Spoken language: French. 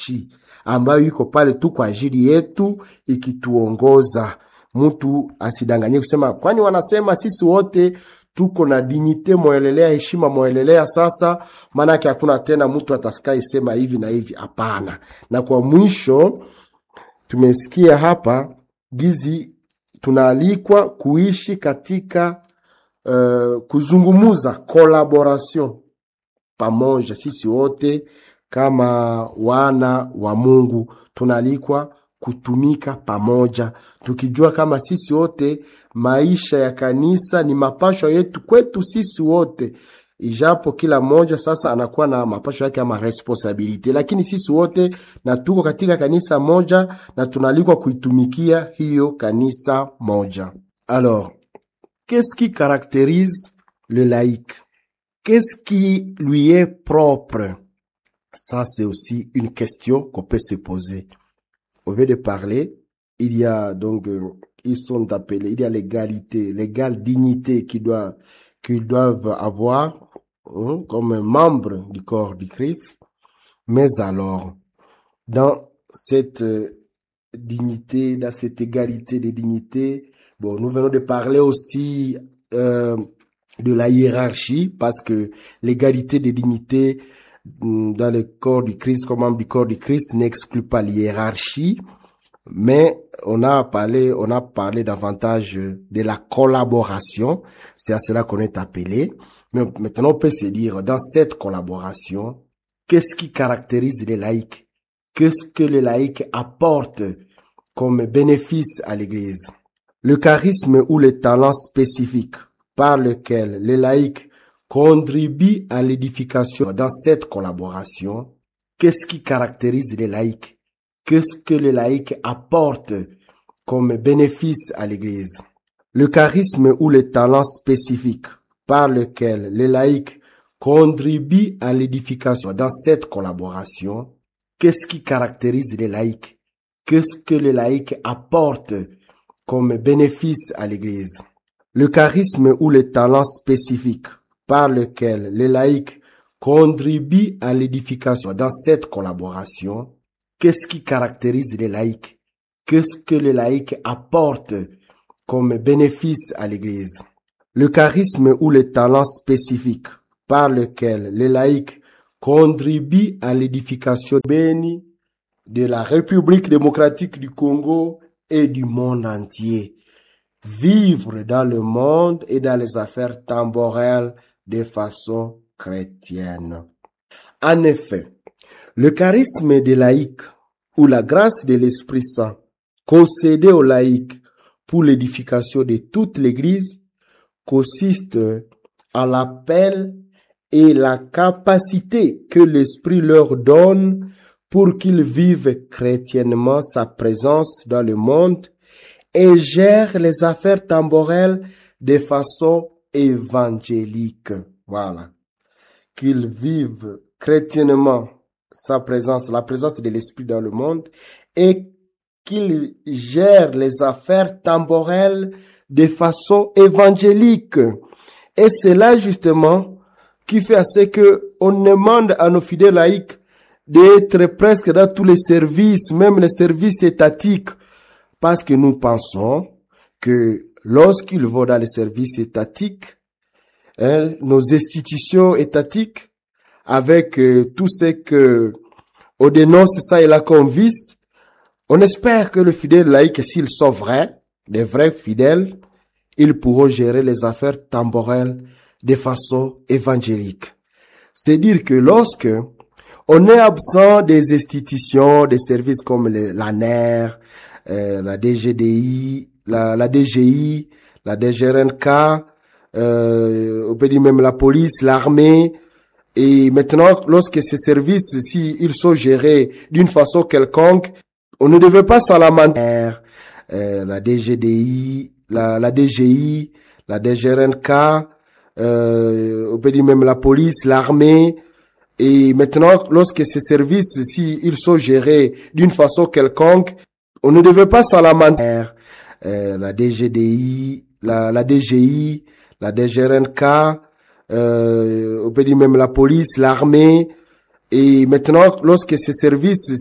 ambayo iko pale tu kwa ajili yetu ikituongoza. Mtu asidanganye kusema kwani wanasema sisi wote tuko na dignite moelelea, heshima moelelea. Sasa maana yake hakuna tena mtu atasikai sema hivi na hivi, hapana. Na kwa mwisho tumesikia hapa gizi tunaalikwa kuishi katika kuzungumuza, collaboration, pamoja. Sisi wote kama wana wa Mungu tunaalikwa kutumika pamoja, tukijua kama sisi wote maisha ya kanisa ni mapasho yetu kwetu sisi wote, ijapo kila mmoja sasa anakuwa na mapasho yake ama responsibility, lakini sisi wote na tuko katika kanisa moja na tunalikwa kuitumikia hiyo kanisa moja. Alors, qu'est-ce qui caractérise le laïc? Qu'est-ce qui lui est propre? Ça, c'est aussi une question qu'on peut se poser. Au lieu de parler, il y a donc, ils sont appelés, il y a l'égalité, l'égale dignité qu'ils doivent avoir comme membres du corps du Christ. Mais alors, dans cette dignité, dans cette égalité de dignité, bon, nous venons de parler aussi de la hiérarchie, parce que l'égalité de dignité dans le corps du Christ, comme membre du corps du Christ, n'exclut pas l'hiérarchie, mais on a parlé davantage de la collaboration. C'est à cela qu'on est appelé. Mais maintenant, on peut se dire, dans cette collaboration, qu'est-ce qui caractérise les laïcs? Qu'est-ce que les laïcs apportent comme bénéfice à l'Église? Le charisme ou le talent spécifique par lequel les laïcs contribue à l'édification. Dans cette collaboration, qu'est-ce qui caractérise les laïcs? Qu'est-ce que les laïcs apportent comme bénéfice à l'Église? Le charisme ou le talent spécifique par lequel les laïcs contribuent à l'édification. Dans cette collaboration, qu'est-ce qui caractérise les laïcs? Qu'est-ce que les laïcs apportent comme bénéfice à l'Église? Le charisme ou le talent spécifique par lequel les laïcs contribuent à l'édification. Dans cette collaboration, qu'est-ce qui caractérise les laïcs? Qu'est-ce que les laïcs apportent comme bénéfice à l'Église? Le charisme ou le talent spécifique par lequel les laïcs contribuent à l'édification bénie de la République démocratique du Congo et du monde entier. Vivre dans le monde et dans les affaires temporelles de façon chrétienne. En effet, le charisme des laïcs ou la grâce de l'Esprit Saint concédée aux laïcs pour l'édification de toute l'Église consiste à l'appel et la capacité que l'Esprit leur donne pour qu'ils vivent chrétiennement sa présence dans le monde et gèrent les affaires temporelles de façon évangélique. Voilà. Qu'ils vivent chrétiennement sa présence, la présence de l'Esprit dans le monde, et qu'ils gèrent les affaires temporelles de façon évangélique. Et c'est là justement qui fait à ce que on demande à nos fidèles laïcs d'être presque dans tous les services, même les services étatiques, parce que nous pensons que lorsqu'ils vont dans les services étatiques, nos institutions étatiques, avec tout ce que on dénonce ça et là qu'on vise, on espère que le fidèle laïc, s'ils sont vrais, des vrais fidèles, ils pourront gérer les affaires temporelles de façon évangélique. C'est dire que lorsque on est absent des institutions, des services comme l'ANER, la DGDI, la DGI, la DGRNK, on peut dire même la police, l'armée. Et maintenant, lorsque ces services, si ils sont gérés d'une façon quelconque, on ne devait pas s'en lamenter. La DGDI, la DGI, la DGRNK, on peut dire même la police, l'armée. Et maintenant, lorsque ces services, si ils sont gérés d'une façon quelconque, on ne devait pas s'en lamenter. La DGDI, la DGI, la DGRNK, on peut dire même la police, l'armée. Et maintenant, lorsque ces services